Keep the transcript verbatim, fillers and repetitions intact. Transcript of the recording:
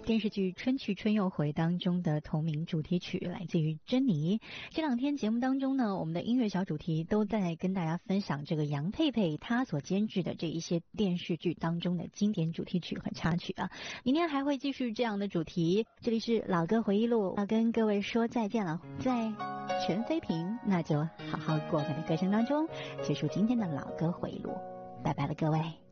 电视剧《春去春又回》当中的同名主题曲，来自于珍妮。这两天节目当中呢，我们的音乐小主题都在跟大家分享这个杨佩佩她所监制的这一些电视剧当中的经典主题曲和插曲啊。明天还会继续这样的主题。这里是老歌回忆录，要跟各位说再见了，在全飞平，那就好好过我们的歌声当中结束今天的老歌回忆录，拜拜了各位。